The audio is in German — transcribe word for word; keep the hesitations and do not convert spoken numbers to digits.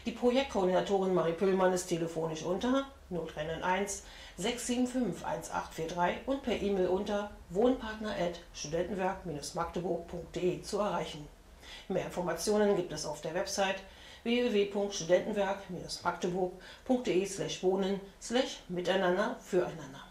Die Projektkoordinatorin Marie Püllmann ist telefonisch unter null drei neun eins sechs sieben fünf eins acht vier drei und per E-Mail unter wohnpartner at studentenwerk Magdeburg punkt de zu erreichen. Mehr Informationen gibt es auf der Website w w w punkt studentenwerk Magdeburg punkt de slash wohnen slash miteinander füreinander.